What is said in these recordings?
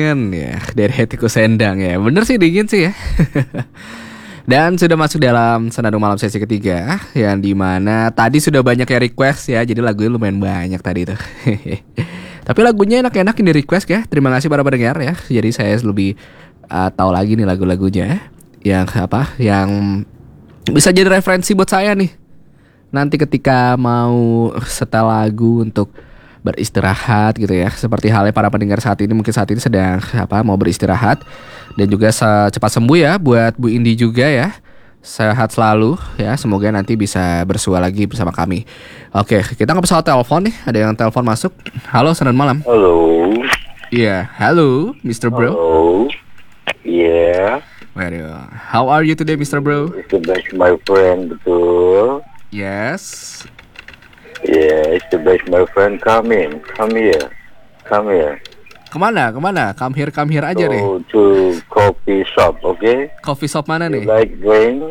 dingin ya dari hatiku sendang ya. Bener sih dingin sih ya. Dan sudah masuk dalam Senandung Malam sesi ketiga, yang dimana tadi sudah banyak yang request ya. Jadi lagunya lumayan banyak tadi tuh. Tapi lagunya enak-enak yang di request ya. Terima kasih para pendengar ya. Jadi saya lebih tahu lagi nih lagu-lagunya yang yang bisa jadi referensi buat saya nih. Nanti ketika mau setel lagu untuk beristirahat gitu ya. Seperti halnya para pendengar saat ini, mungkin saat ini sedang mau beristirahat. Dan juga cepat sembuh ya buat Bu Indi juga ya. Sehat selalu ya. Semoga nanti bisa bersua lagi bersama kami. Oke, kita nggak pesawat telepon nih. Ada yang telepon masuk. Halo, selamat malam. Halo. Iya, halo Mr. Bro. Halo. Yeah. Waduh. How are you today, Mr. Bro? It's the best, my friend, betul. Yes. Yeah, it's the best, my friend. Come in, come here, come here. Kemana? Come here aja nih. Go to coffee shop, okay? Coffee shop mana You nih? like drink?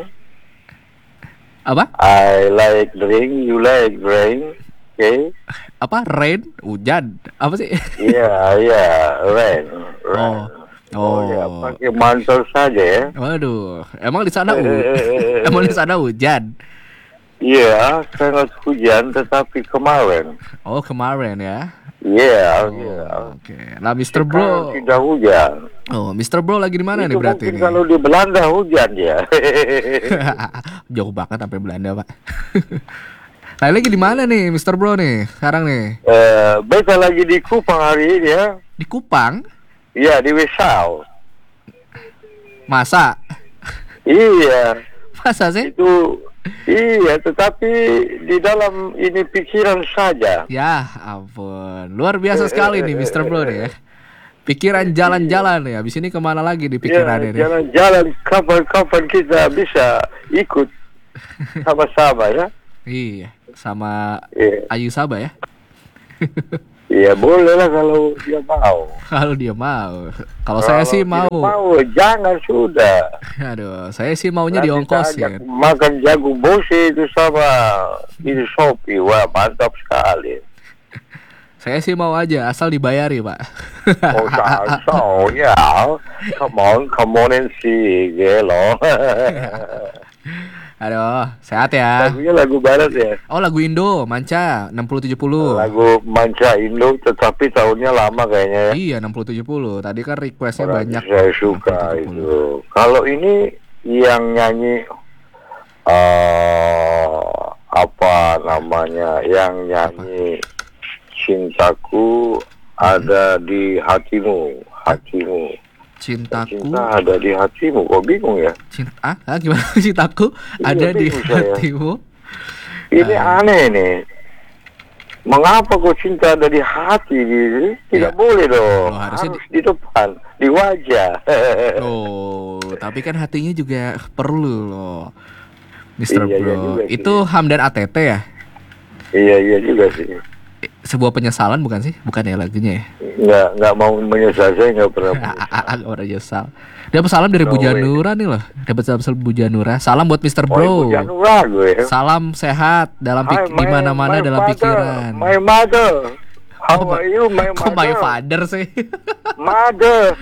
Apa? I like drink. You like drink? Okay? Apa? Rain? Hujan? Apa sih? Yeah, rain. Oh. Ya, pakai mantel saja ya. Waduh, emang di sana hujan? Iya, sangat hujan, tetapi kemarin. Oh, kemarin ya. Iya. Oke. Nah, Mr. Bro. Tidak hujan. Oh, Mr. Bro lagi di mana nih Itu berarti mungkin nih? kalau di Belanda hujan ya. Jauh banget sampai Belanda, Pak. Nah, lagi di mana nih, Mr. Bro nih? Sekarang nih. Beta lagi di Kupang hari ini ya. Di Kupang? Iya, di Wesau. Masa? Iya. Masa sih? Iya, tetapi di dalam ini pikiran saja. Ya ampun, luar biasa sekali nih Mr. Bro nih ya. Pikiran jalan-jalan ya. Abis ini kemana lagi di pikiran ini? Jalan-jalan kapan-kapan kita bisa ikut sama-sama ya. Iya, sama Iya. Ayu Sabah ya. Iya, boleh lah kalau dia mau. Kalau dia mau. Kalau saya sih mau. Mau, jangan sudah. Aduh, saya sih maunya Nanti diongkosin. makan jagung bosi itu sama ini Shopee, wah mantap sekali. Saya sih mau aja, asal dibayari, Pak. Oh, so ya, come on and see, gelo. Aduh, sehat ya. Lagunya lagu barat ya. Oh, lagu Indo, Manca, 60-70. Lagu Manca Indo, tetapi tahunnya lama kayaknya ya. Iya, 60-70. Tadi kan requestnya Orang banyak. saya suka 60-70. itu. Kalau ini yang nyanyi apa namanya? Yang nyanyi Cintaku ada di hatimu. Cintaku. Cinta ada di hatimu. Kok bingung ya? Gimana cintaku ada di bingung saya. hatimu? Ini aneh nih. Mengapa kok cinta ada di hati? Tidak boleh dong. Oh, harusnya harus di depan, di wajah. Oh, tapi kan hatinya juga perlu loh, Mr. Iya, Bro. iya juga sih. Itu Hamdan ATT ya? Iya juga sih. Sebuah penyesalan bukan sih? Bukan ya lagunya ya? Nggak mau menyesal, saya nggak pernah menyesal. Agak orang nyesal. Dapat salam dari Bu No way. Janura nih loh. Dapat salam Bu Janura. Salam buat Mr. Bro. Janura gue. Salam sehat dalam di mana-mana dalam pikiran. My mother. How are you, my mother? Kok my father sih? Mother.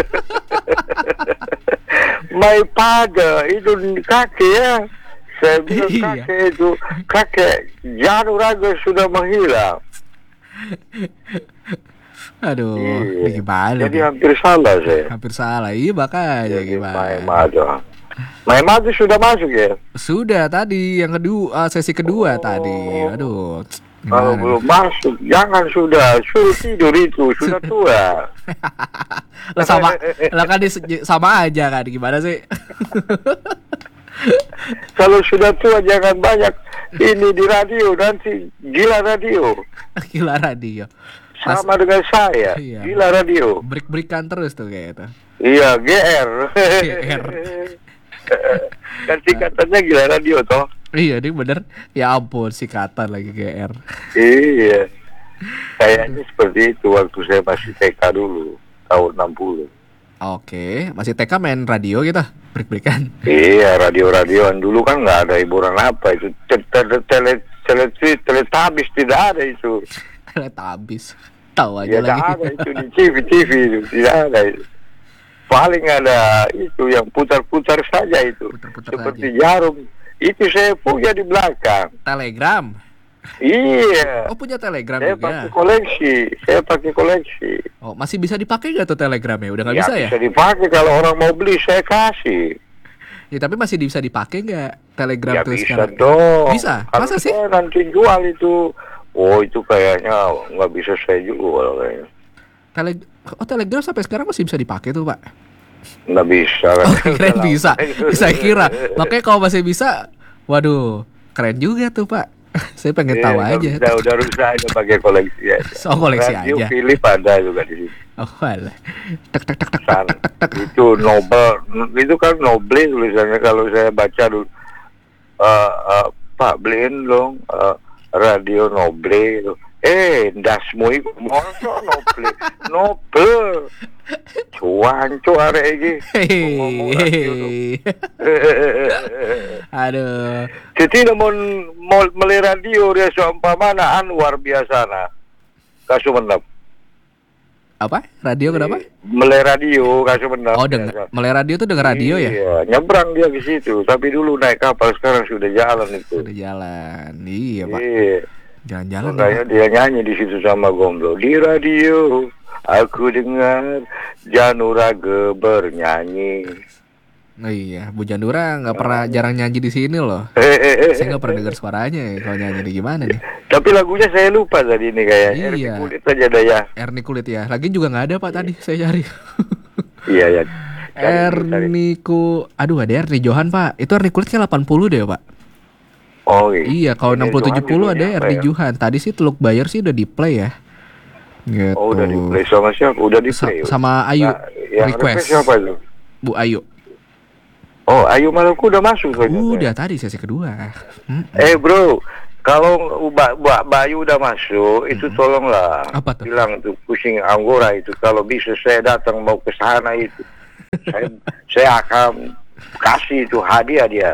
My father itu kakek ya. Saya bilang Iya. kakek itu kakek Janura gue sudah menghilang. Aduh, Iya. gimana? Jadi nih? hampir salah saya. Hampir salah. Iya makanya Jadi gimana? My mother sudah masuk ya. Sudah tadi yang kedua, sesi kedua tadi. Aduh. Kalau Gimana? belum masuk, jangan sudah suruh tidur itu sudah tua. Lah kan sama aja kan, gimana sih? Kalau sudah tua jangan banyak ini di radio, nanti gila radio. Gila radio. Sama dengan saya, Iya. gila radio. Break-breakan terus tuh kayak itu. Iya, GR. GR. Kan singkatannya gila radio toh. Iya, ini bener. Ya ampun, sikatan lagi GR. Iya. Kayaknya seperti itu waktu saya masih TK dulu, tahun 60. Oke, masih TK main radio kita, break-breakan. Iya, radio-radioan dulu kan nggak ada hiburan apa itu. Teletabis tidak ada itu. Telet habis. Tahu aja Ya lagi. tak ada itu di TV itu, tidak ada itu. Paling ada itu yang putar-putar saja itu, Putar-putar seperti jarum. Itu saya punya di belakang. Telegram. Iya, Oh, punya Telegram saya juga. pakai koleksi. Oh, masih bisa dipakai nggak tuh Telegramnya? Udah nggak Ya, bisa ya? bisa dipakai kalau orang mau beli saya kasih. Ya, tapi masih bisa dipakai nggak Telegram Ya tuh bisa sekarang? dong. Bisa? Kalau Masa sih? saya nanti jual itu, oh itu kayaknya nggak bisa saya jual kayaknya. Telegram sampai sekarang masih bisa dipakai tuh, Pak. Nggak bisa. Oh, keren bisa. Saya kira. Makanya kalau masih bisa, waduh, keren juga tuh, Pak. Saya pengen tahu aja. Udah rusak aja pakai koleksi aja. Oh, koleksi Radio aja. Philip ada juga di sini. Oh, alah. Tek tek tek tek San. tek tek tek. Itu Nobel, itu kan Noble tulisannya kalau saya baca dulu. Pak beliin dong radio Noble itu. Dasmu itu mosok Noble. Noble. Cuan arek iki. Ngomong radio tuh. Aduh. Jadi namun meli radio dia seumpamana Anwar biasa nah. Kasumenep. Apa? Radio kenapa? Meli radio Kasumenep. Oh, Malay Radio tuh denger radio ya? Iya, nyebrang dia ke situ. Tapi dulu naik kapal, sekarang sudah jalan itu. Udah jalan. Iya, Pak. Iya. Jalan-jalan. Makanya dia nyanyi di situ sama Gomblo. Di radio aku dengar Januraga bernyanyi. Oh iya, Bu Jandura nggak pernah jarang nyanyi di sini loh. Saya nggak pernah dengar suaranya ya, kalau nyanyi di gimana nih. Tapi lagunya saya lupa tadi ini kayaknya. Iya. Kulit aja dah ya. Erni Kulit ya. Lagi juga nggak ada Pak tadi saya cari. Iya ya. Erniku, aduh ada Erni Johan Pak. Itu Erni Kulit kan 80 deh Pak. Oh Iya, kalau 60-70 ada Erni Johan. Tadi sih Teluk Bayar sih udah di play ya. Gitu. Oh udah di play sama siapa? Udah di play. Sama Ayu. Nah, yang Request. siapa itu? Bu Ayu. Oh Ayu Maluku udah masuk saja. Udah tadi sesi kedua. Bro, kalau Mbak Bayu udah masuk, itu tolonglah Apa tuh? bilang tuh pusing Anggora itu kalau bisa saya datang mau ke sana itu, saya akan kasih itu hadiah dia.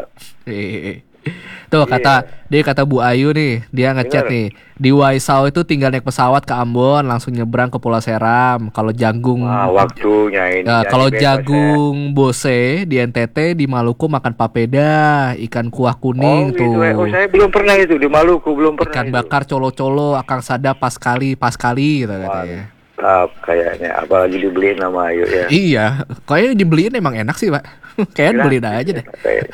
Tuh dia kata Bu Ayu nih, dia ngechat Bener. nih. Di Waisau itu tinggal naik pesawat ke Ambon langsung nyebrang ke Pulau Seram. Kalau Jagung Waktunya ini. ya, jadi kalau bebas, Jagung Bose di NTT, di Maluku makan papeda, ikan kuah kuning tuh. saya belum pernah itu di Maluku, belum pernah. Ikan itu. bakar colo-colo, akang sada pas kali gitu katanya. Kayaknya apalagi dibeliin sama Ayu ya. Iya, kayaknya dibeliin emang enak sih, Pak. Kayaknya beliin aja deh.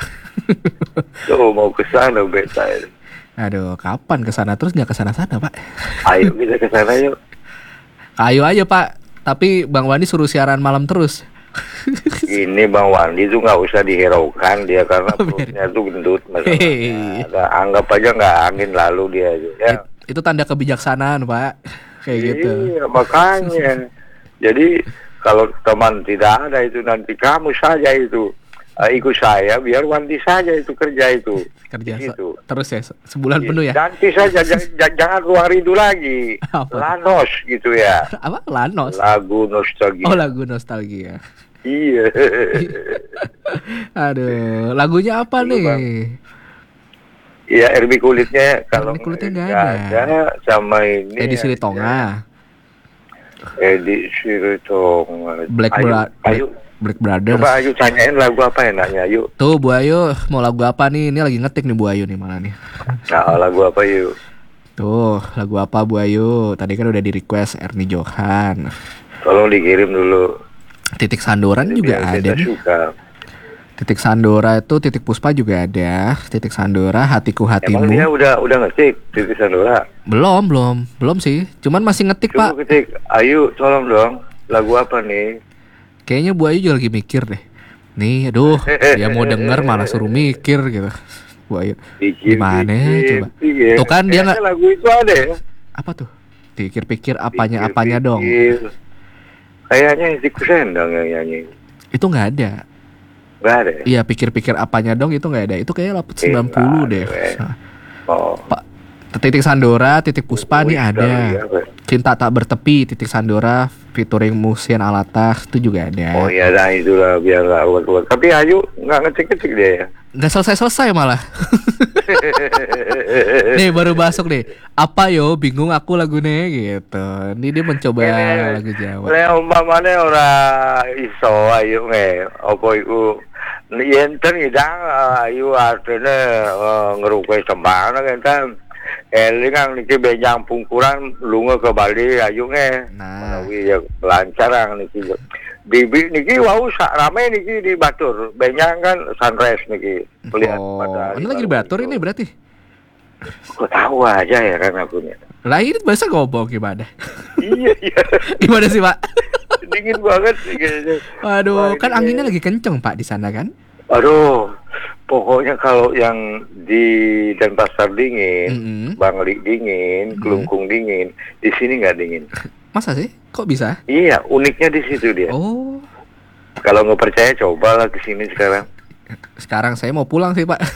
Tuh mau ke sana beta. Aduh, kapan ke sana terus nggak ke sana-sana, Pak? Ayo kita ke sana yuk. Ayo aja, Pak. Tapi Bang Wandi suruh siaran malam terus. Ini Bang Wandi tuh nggak usah dihiraukan dia karena perutnya tuh gendut Hehehe. masalahnya. Anggap aja nggak angin lalu dia aja. Ya. Itu tanda kebijaksanaan, Pak. Kayak gitu. Iya, makanya. Jadi kalau teman tidak ada itu nanti kamu saja itu ikut saya biar Wandi saja itu kerja itu. Kerja Gitu. terus ya sebulan penuh ya. Nanti saja jangan ruang rindu lagi. Apa? Lanos gitu ya. Apa? Lanos. Lagu nostalgia. Oh, lagu nostalgia. Iya. Aduh, lagunya apa Dulu, nih? Bang. Iya, RB kulitnya kalau RB kulitnya nggak ada sama ini. Edi Silitonga, Edi Silitonga. Ayu. Black Brothers. Coba Ayu tanyain lagu apa enaknya, Ayu. Tuh Bu Ayu mau lagu apa nih? Ini lagi ngetik nih Bu Ayu nih malah nih. Nah, lagu apa yuk? Tuh lagu apa Bu Ayu? Tadi kan udah di request Erni Johan. Tolong dikirim dulu. Titik Sandoran juga Biar ada kita nih. suka. Titik Sandora itu Titik Puspa juga ada. Titik Sandora Hatiku Hatimu. Emang dia udah ngetik Titik Sandora? Belum sih. Cuman masih ngetik Coba Pak. ketik. Ayu, tolong dong. Lagu apa nih? Kayaknya Bu Ayu juga lagi mikir deh. Nih, aduh, dia mau denger malah suruh mikir gitu. Bu Ayu, gimana coba? Tuh kan dia nggak. Lagu itu ada ya? Apa tuh? Pikir-pikir apanya dong. Kayaknya Tikus Sendang yang nyanyi. Itu nggak ada. Nggak ada. Iya, pikir-pikir apanya dong itu nggak ada. Itu kayaknya 90 deh. Oh. Pak, Titik Sandora, Titik Puspa nih ada. Iya, Cinta Tak Bertepi, Titik Sandora, featuring Musian Alatas itu juga ada. oh iya, nah itulah biar nggak ulet-ulet. Tapi Ayu nggak ngecek-ngecek dia ya. Nggak selesai malah. Nih baru masuk nih. Apa yo? Bingung aku lagunya gitu. Ini dia mencoba lagu Jawa. Lek umpamane ora iso Ayu apa iku yen idang Ayu artine ngeruke sembahana kan. Elingang niki benjang pungkuran lunga ke Bali Ayu Nah, menawi ya lancar niki. Bibi niki wau sak rame niki di Batur. Benjang kan sunrise niki. Lihat pada. ini lagi di Batur ini berarti. Kok tahu aja ya kan aku nih. Lah ini bahasa ngomong gimana? Iya. Gimana sih, Pak? Dingin banget sih kayaknya. Waduh, Wah, kan ini anginnya lagi kenceng, Pak, di sana kan? Aduh, pokoknya kalau yang di Denpasar dingin, Mm-mm. Bangli dingin, Kelungkung dingin, di sini nggak dingin. Masa sih? Kok bisa? Iya, uniknya di situ dia. Oh, Kalau nggak percaya, cobalah ke sini sekarang. sekarang saya mau pulang sih, Pak.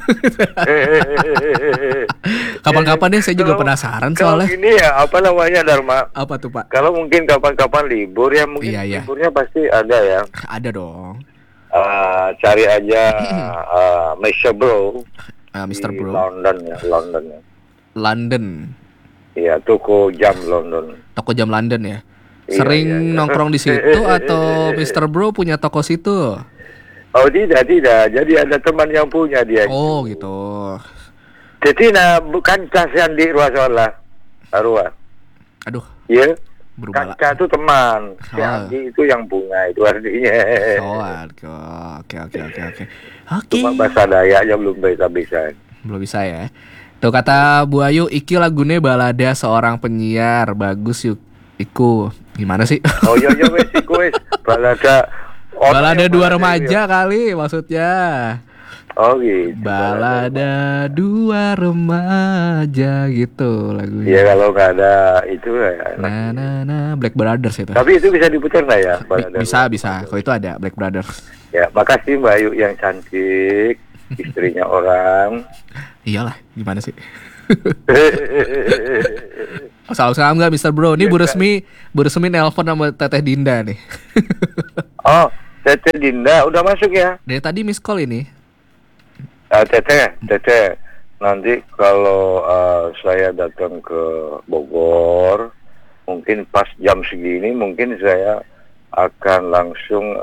Kapan-kapan deh, saya juga penasaran Kalau soalnya. gini ya, apa namanya Dharma? Apa tuh, Pak? Kalau mungkin kapan-kapan libur ya, mungkin Iya. liburnya pasti ada ya. Ada dong. Cari aja Mr. Bro Mr. di Bro. London ya. London. Iya, toko jam London. Toko jam London ya. Iya, Sering iya. nongkrong di situ atau Mr. Bro punya toko situ? Oh tidak. Jadi ada teman yang punya dia. Oh, gitu. Jadi bukan casan di Ruasola. Arwah. Aduh, Ya. berubah. Kaca itu teman. Si Oh. Andi itu yang bunga itu artinya. Oh, oke. Cuma bahasa Dayak aja belum bisa. Belum bisa ya. Tuh kata Bu Ayu, iki lagune balada seorang penyiar. Bagus yuk. Iku. Gimana sih? Oh iya wes balada. Balada dua remaja kali maksudnya. Oh gitu. Balada dua remaja gitu lagunya. Iya kalau nggak ada itu ya. Nah, Black Brothers itu. Tapi itu bisa diputar nggak ya? Balada Bisa. Kalau itu ada Black Brothers. Ya, makasih Mbak Ayu yang cantik, istrinya orang. Iyalah, gimana sih? Salam nggak Mr. Bro? Ini Bu Resmi nelpon sama Teteh Dinda nih. Oh, Teteh Dinda udah masuk ya? Dari tadi miss call ini. Teteh, nanti kalau saya datang ke Bogor, mungkin pas jam segini, mungkin saya akan langsung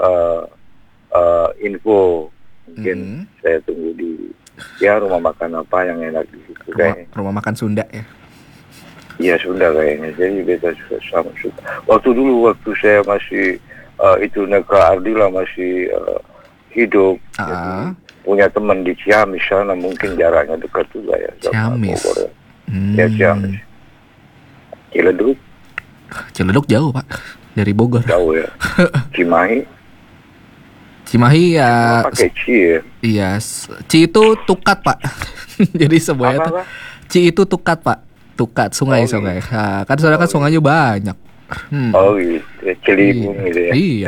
info. Mungkin saya tunggu di rumah makan apa yang enak di situ kayaknya. Rumah makan Sunda ya. Iya Sunda kayaknya. Jadi beta juga sama suka. Waktu saya masih itu Neka Ardila masih hidup. Jadi, punya teman di Ciamis sana, mungkin jaraknya dekat juga ya sama Ciamis. Bogor ya. Ya Ciamis. Ciledug jauh Pak dari Bogor. Jauh ya. Cimahi ya. Pakai Ci ya. Iya, Ci itu tukat Pak. Jadi semuanya tuh. Ci itu tukat Pak. Tukat sungai. Nah, kan soalnya kan sungainya banyak. Oh gitu, Ciliwung gitu ya. Iya.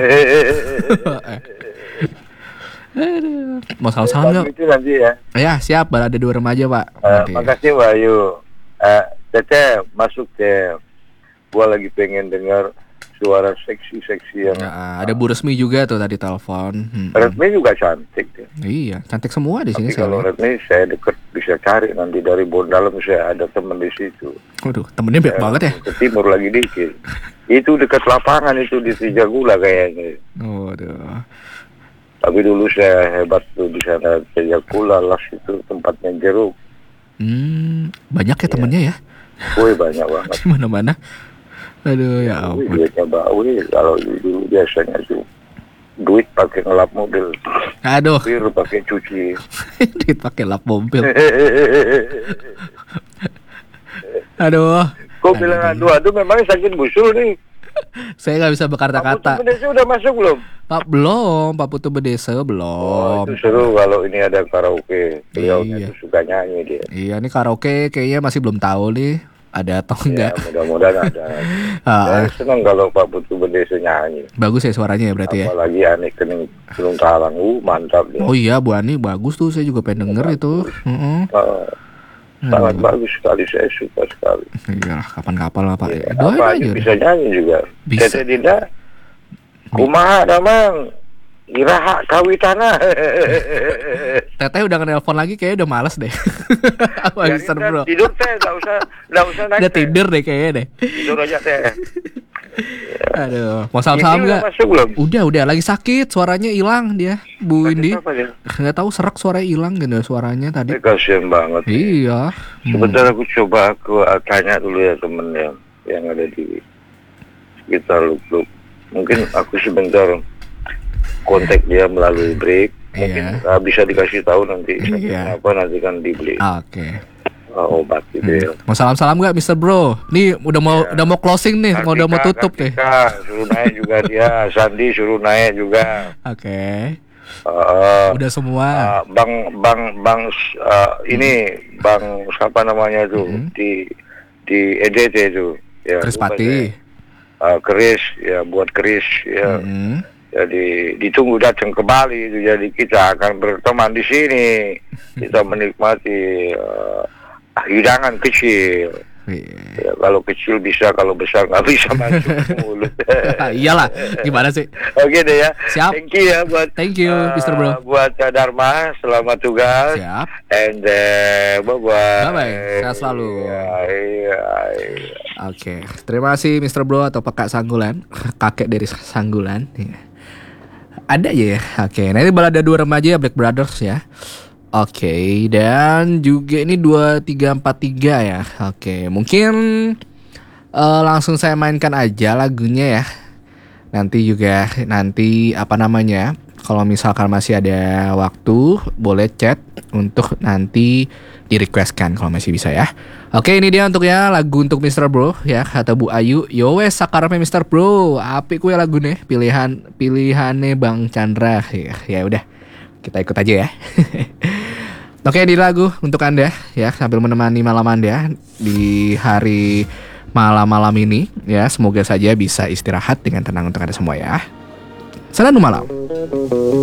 Mau salam nggak? Itu nanti ya. Ya siap, balada dua remaja Pak. Makasih Mbak Ayu. Teteh masuk teh. Gua lagi pengen dengar suara seksi yang. Ada Bu Resmi juga tuh tadi telepon. Resmi juga cantik deh. Iya, cantik semua di sini. Tapi kalau Resmi saya deket bisa cari nanti dari Bondalam, saya ada teman di situ. Waduh, temennya banyak banget ya. Ke timur lagi dikit. Itu dekat lapangan itu di Sijagula kayaknya. Waduh. Tapi dulu saya hebat tuh di sana Sijagula, Las itu tempatnya jeruk. Banyak ya temennya ya. Woi banyak banget. Mana-mana. Aduh ya ampun. Duitnya bawi kalau dulu biasanya tuh duit pakai ngelap mobil. Aduh. Bir pakai cuci. Duit pakai lap mobil. Aduh. Kok bilang aduh memangnya sakit busul nih. Saya nggak bisa berkata-kata. Pak Putu Bedese udah masuk belum? Pak Putu Bedese belum. Oh, itu seru kalau ini ada karaoke. Iya. Itu suka nyanyi dia. Iya, ini karaoke kayaknya masih belum tahu nih ada atau enggak. Ya, mudah-mudahan ada. Saya senang kalau Pak Putu Bedese nyanyi. Bagus ya suaranya ya berarti ya. Apalagi Ani Kening Gunung Talang, mantap dia. Oh iya, Bu Ani bagus tuh, saya juga pengen denger itu. Sangat bagus sekali, saya suka sekali. Iya, kapan-kapan lah Pak. Ya, Doain apa aja. bisa nyanyi juga. Bisa. Tete Dinda, kumaha damang, iraha kawitana. Teteh udah nge-nelpon lagi kayaknya udah males deh. Apa Mr. Bro? Tidur teh, nggak usah naik. Udah tidur deh kayaknya deh. Tidur aja teh. Aduh, mau salam-salam Ini nggak? udah masuk belum? Udah lagi sakit, suaranya hilang dia, Bu Sakit Indi. apa dia? Nggak tahu serak suaranya hilang gitu suaranya tadi. Kasian banget. Iya. Sebentar aku coba tanya dulu ya temen yang ada di sekitar Luk-Luk. Mungkin aku sebentar kontak dia melalui break. Mungkin bisa dikasih tahu nanti apa nanti kan dibeli Oke. obat gitu ya. Mau salam-salam nggak Mr. Bro? Nih udah mau closing nih, udah mau tutup nih. Suruh naik juga dia, Sandi suruh naik juga. Oke. Udah semua. Bang ini Bang siapa namanya tuh di EDT itu ya. Krispati. Keris ya, buat keris ya. Jadi ditunggu datang ke Bali itu, jadi kita akan berteman di sini. Kita menikmati hidangan kecil. Ya, kalau kecil bisa, kalau besar nggak bisa masuk ke mulut. Iyalah, gimana sih? Oke deh ya. Siap. Thank you Mr. Bro. Buat Dharma, selamat tugas. Siap. And bye bye. Sehat selalu. Iya. Oke, terima kasih Mr. Bro atau Kakak Sanggulan, kakek dari Sanggulan. Ya. Ada ya. Oke, nah ini balada dua remaja ya, Black Brothers ya. Oke, dan juga ini 2343 ya. Oke, mungkin langsung saya mainkan aja lagunya ya. Nanti apa namanya? Kalau misalkan masih ada waktu, boleh chat untuk nanti di-requestkan kalau masih bisa ya. Oke, ini dia untuk ya lagu untuk Mr. Bro ya, kata Bu Ayu. Yo wes sakarepnya Mr. Bro. Apik kuwi lagune pilihane Bang Chandra. Ya udah. Kita ikut aja ya. Oke, di lagu untuk Anda ya, sambil menemani malam Anda di hari malam-malam ini ya. Semoga saja bisa istirahat dengan tenang untuk Anda semua ya. Salam malam.